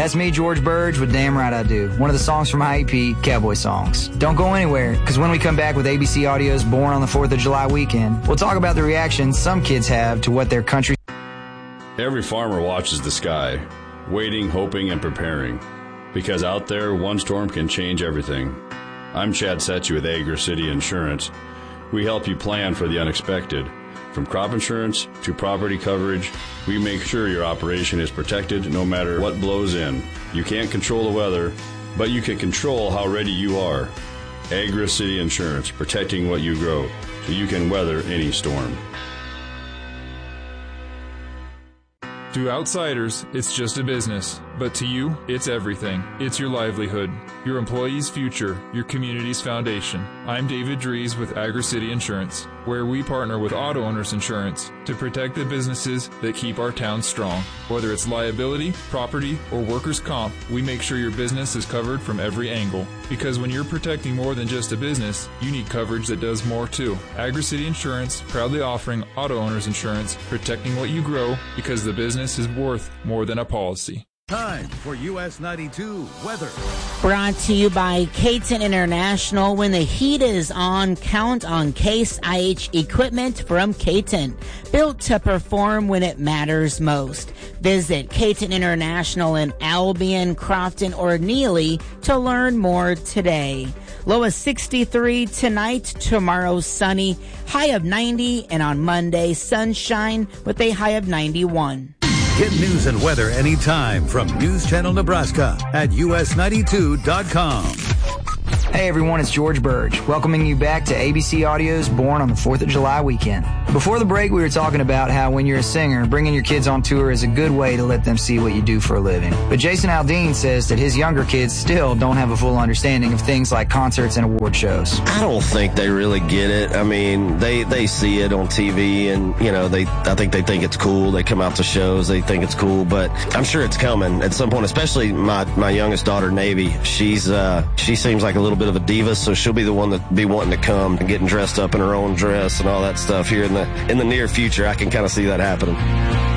That's me, George Burge, with Damn Right I Do, one of the songs from my EP, Cowboy Songs. Don't go anywhere, because when we come back with ABC Audio's Born on the 4th of July weekend, we'll talk about the reactions some kids have to what their country... Every farmer watches the sky, waiting, hoping, and preparing, because out there, one storm can change everything. I'm Chad Setchy with Agra City Insurance. We help you plan for the unexpected. From crop insurance to property coverage, we make sure your operation is protected no matter what blows in. You can't control the weather, but you can control how ready you are. Agra City Insurance, protecting what you grow, so you can weather any storm. To outsiders, it's just a business, but to you, it's everything. It's your livelihood, your employees' future, your community's foundation. I'm David Dries with Agra City Insurance, where we partner with Auto Owners Insurance to protect the businesses that keep our town strong. Whether it's liability, property, or workers' comp, we make sure your business is covered from every angle. Because when you're protecting more than just a business, you need coverage that does more too. Agra City Insurance, proudly offering Auto Owners Insurance, protecting what you grow because the business is worth more than a policy. Time for US 92 weather. Brought to you by Caton International. When the heat is on, count on Case IH equipment from Caton. Built to perform when it matters most. Visit Caton International in Albion, Crofton, or Neely to learn more today. Low of 63 tonight, tomorrow sunny, high of 90, and on Monday sunshine with a high of 91. Get news and weather anytime from News Channel Nebraska at us92.com. Hey everyone, it's George Burge, welcoming you back to ABC Audio's Born on the 4th of July weekend. Before the break, we were talking about how when you're a singer, bringing your kids on tour is a good way to let them see what you do for a living. But Jason Aldean says that his younger kids still don't have a full understanding of things like concerts and award shows. I don't think they really get it. I mean, they see it on TV and, you know, I think they think it's cool. They come out to shows, they think it's cool, but I'm sure it's coming at some point, especially my youngest daughter, Navy. She seems like a little bit of a diva, so she'll be the one that be wanting to come and getting dressed up in her own dress and all that stuff here in the near future. I can kind of see that happening.